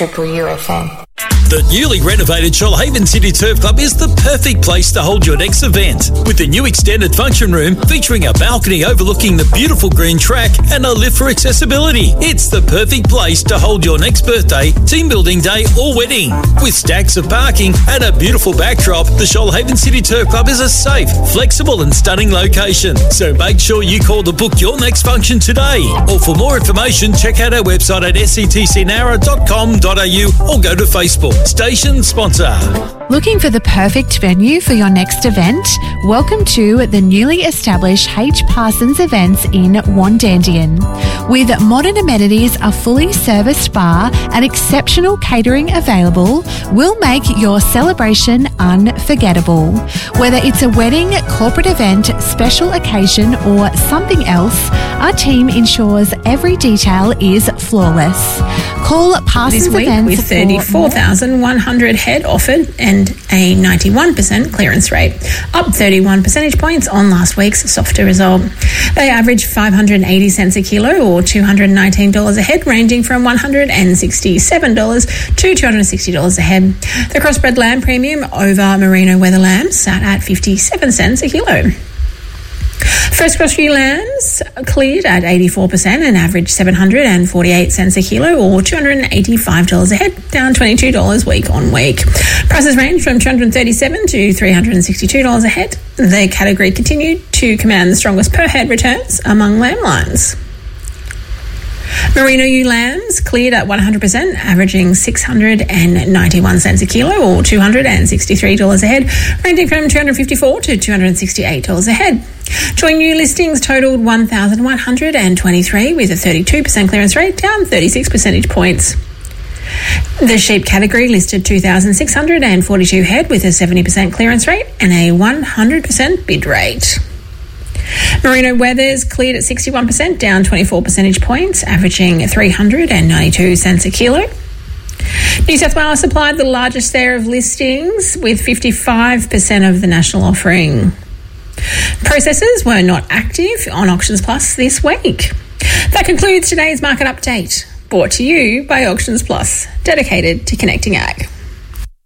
Triple UFM. The newly renovated Shoalhaven City Turf Club is the perfect place to hold your next event. With the new extended function room featuring a balcony overlooking the beautiful green track and a lift for accessibility. It's the perfect place to hold your next birthday, team building day or wedding. With stacks of parking and a beautiful backdrop, the Shoalhaven City Turf Club is a safe, flexible and stunning location. So make sure you call to book your next function today. Or for more information, check out our website at sctcnara.com.au or go to Facebook. Station sponsor. Looking for the perfect venue for your next event? Welcome to the newly established H. Parsons Events in Wandandian. With modern amenities, a fully serviced bar and exceptional catering available, we'll make your celebration unforgettable. Whether it's a wedding, corporate event, special occasion or something else, our team ensures every detail is flawless. Call Parsons this week Events with 34,100 head offered and a 91% clearance rate, up 31 percentage points on last week's softer result. They average 580 cents a kilo or $219 a head, ranging from $167 to $260 a head. The crossbred lamb premium over merino weather lambs sat at 57 cents a kilo. First cross ewe lambs cleared at 84% and averaged 748 cents a kilo or $285 a head, down $22 week on week. Prices range from $237 to $362 a head. The category continued to command the strongest per head returns among lamb lines. Merino ewe lambs cleared at 100%, averaging 691 cents a kilo or $263 a head, ranging from $254 to $268 a head. Joint new listings totalled 1,123 with a 32% clearance rate, down 36 percentage points. The sheep category listed 2,642 head with a 70% clearance rate and a 100% bid rate. Merino wethers cleared at 61%, down 24 percentage points, averaging 392 cents a kilo. New South Wales supplied the largest share of listings with 55% of the national offering. Processors were not active on Auctions Plus this week. That concludes today's market update, brought to you by Auctions Plus, dedicated to connecting ag.